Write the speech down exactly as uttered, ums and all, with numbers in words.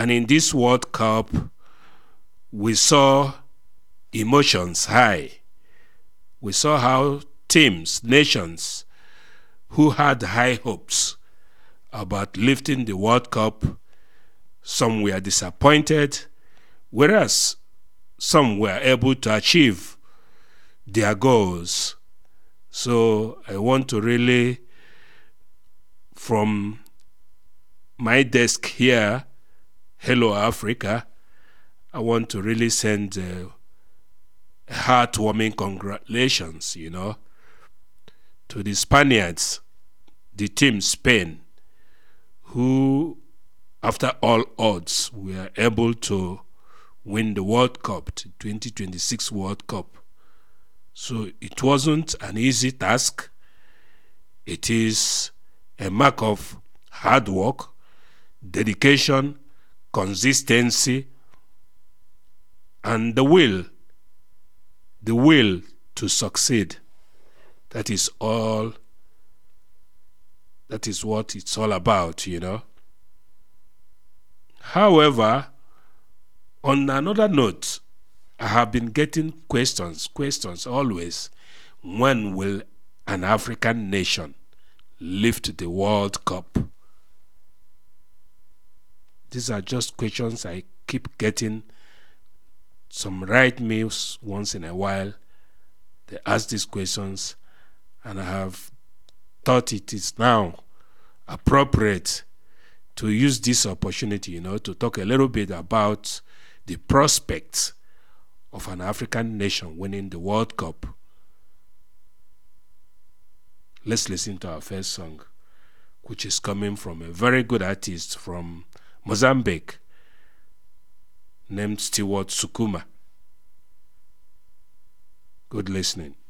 And in this World Cup, we saw emotions high. We saw how teams, nations who had high hopes about lifting the World Cup, some were disappointed, whereas some were able to achieve their goals. So I want to really, from my desk here, Hello Africa, I want to really send uh, heartwarming congratulations, you know, to the Spaniards, the team Spain, who, after all odds, were able to win the World Cup, the twenty twenty-six World Cup. So it wasn't an easy task. It is a mark of hard work, dedication, consistency, and the will, the will to succeed. That is all, that is what it's all about, you know. However, on another note, I have been getting questions, questions always. When will an African nation lift the World Cup? These are just questions I keep getting. Some write me once in a while. They ask these questions, and I have thought it is now appropriate to use this opportunity, you know, to talk a little bit about the prospects of an African nation winning the World Cup. Let's listen to our first song, which is coming from a very good artist from Mozambique named Stewart Sukuma. Good listening.